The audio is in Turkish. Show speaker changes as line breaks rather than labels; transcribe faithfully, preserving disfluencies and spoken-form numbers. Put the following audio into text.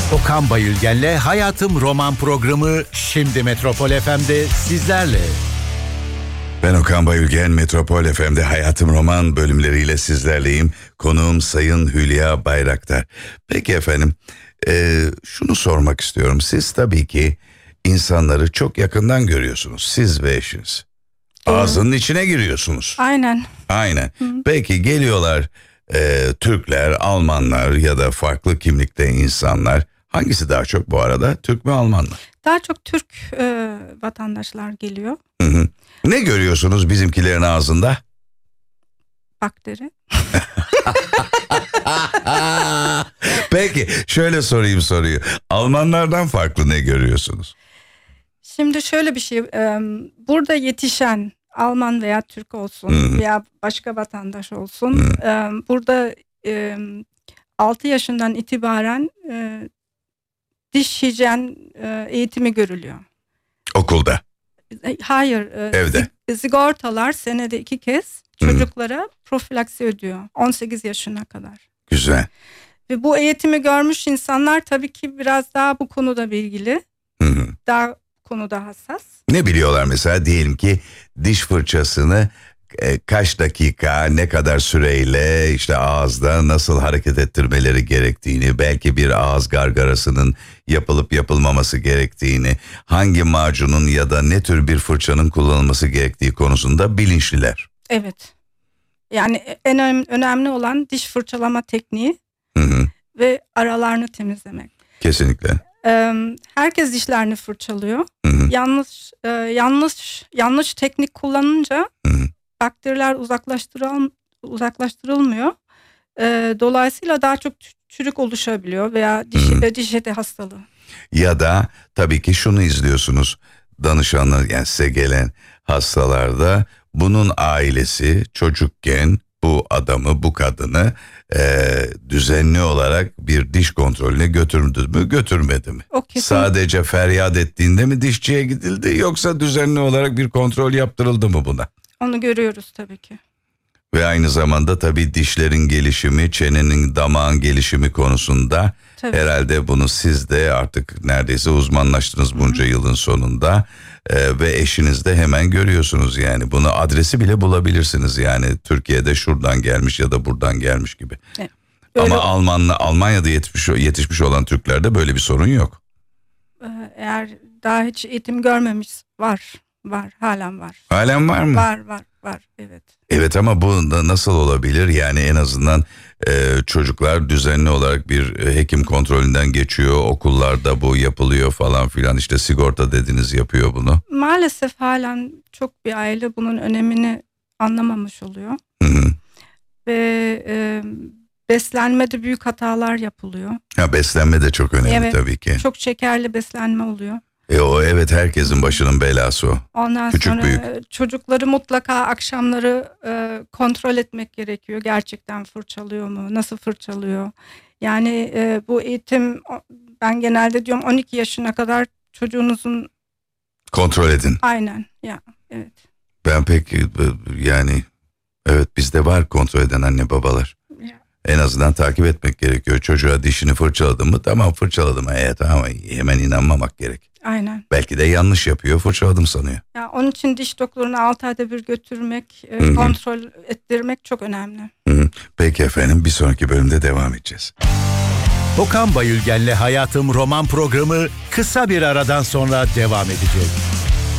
Okan Bayülgen'le Hayatım Roman programı şimdi Metropol F M'de sizlerle.
Ben Okan Bayülgen, Metropol F M'de Hayatım Roman bölümleriyle sizlerleyim. Konuğum Sayın Hülya Bayraktar. Peki efendim, e, şunu sormak istiyorum. Siz tabii ki insanları çok yakından görüyorsunuz. Siz ve eşiniz. Ağzının içine giriyorsunuz.
Aynen.
Aynen. Hı. Peki geliyorlar e, Türkler, Almanlar ya da farklı kimlikte insanlar. Hangisi daha çok bu arada? Türk mü, Alman mı?
Daha çok Türk e, vatandaşlar geliyor.
Hı hı. Ne görüyorsunuz bizimkilerin ağzında?
Bakteri.
Peki şöyle sorayım soruyu. Almanlardan farklı ne görüyorsunuz?
Şimdi şöyle bir şey. E, burada yetişen Alman veya Türk olsun hmm. veya başka vatandaş olsun. Hmm. E, burada e, altı yaşından itibaren e, diş hijyen e, eğitimi görülüyor. Okulda? Hayır. E, Evde? Sigortalar senede iki kez çocuklara hmm. profilaksi ödüyor. on sekiz yaşına kadar.
Güzel.
Ve bu eğitimi görmüş insanlar tabii ki biraz daha bu konuda bilgili. Hmm. Daha konuda hassas.
Ne biliyorlar mesela? Diyelim ki diş fırçasını e, kaç dakika, ne kadar süreyle işte ağızda nasıl hareket ettirmeleri gerektiğini, belki bir ağız gargarasının yapılıp yapılmaması gerektiğini, hangi macunun ya da ne tür bir fırçanın kullanılması gerektiği konusunda bilinçliler.
Evet. Yani en önemli olan diş fırçalama tekniği hı hı. ve aralarını temizlemek.
Kesinlikle.
Herkes dişlerini fırçalıyor. Hı hı. Yanlış e, yanlış yanlış teknik kullanınca hı hı. bakteriler uzaklaştırıl uzaklaştırılmıyor. E, dolayısıyla daha çok çürük oluşabiliyor veya diş hı hı. diş eti hastalığı.
Ya da tabii ki şunu izliyorsunuz. Danışanlar, yani size gelen hastalarda bunun ailesi çocukken bu adamı, bu kadını e, düzenli olarak bir diş kontrolüne götürdü mü, götürmedi mi? Sadece feryat ettiğinde mi dişçiye gidildi, yoksa düzenli olarak bir kontrol yaptırıldı mı buna?
Onu görüyoruz tabii ki.
Ve aynı zamanda tabii dişlerin gelişimi, çenenin, damağın gelişimi konusunda tabii. Herhalde bunu siz de artık neredeyse uzmanlaştınız bunca Hı-hı. yılın sonunda ee, ve eşiniz de hemen görüyorsunuz, yani bunu adresi bile bulabilirsiniz, yani Türkiye'de şuradan gelmiş ya da buradan gelmiş gibi. Evet. Ama Almanla Almanya'da yetişmiş, yetişmiş olan Türklerde böyle bir sorun yok.
Eğer daha hiç eğitim görmemiş var. Var, halen var.
Halen var mı?
Var, var, var, evet.
Evet, ama bu da nasıl olabilir? Yani en azından e, çocuklar düzenli olarak bir e, hekim kontrolünden geçiyor. Okullarda bu yapılıyor falan filan. İşte sigorta dediniz yapıyor bunu.
Maalesef halen çok bir aile bunun önemini anlamamış oluyor.
Hı hı.
Ve e, beslenmede büyük hatalar yapılıyor.
Ha, beslenme de çok önemli
evet,
tabii ki.
Çok şekerli beslenme oluyor.
E o evet, herkesin başının belası o.
Ondan
Küçük
sonra
büyük.
Çocukları mutlaka akşamları e, kontrol etmek gerekiyor. Gerçekten fırçalıyor mu? Nasıl fırçalıyor? Yani e, bu eğitim, ben genelde diyorum on iki yaşına kadar çocuğunuzun
kontrol edin.
Aynen ya, evet.
Ben pek yani evet, bizde var kontrol eden anne babalar. Ya. En azından takip etmek gerekiyor. Çocuğa dişini fırçaladın mı? Tamam, fırçaladım. E, tamam, hemen inanmamak gerek.
Aynen.
Belki de yanlış yapıyor, fırçaladım sanıyor.
Ya, onun için diş doktoruna altı ayda bir götürmek, Hı-hı. kontrol ettirmek çok önemli.
Hı-hı. Peki efendim, bir sonraki bölümde devam edeceğiz.
Okan Bayülgen'le Hayatım Roman programı kısa bir aradan sonra devam edecek.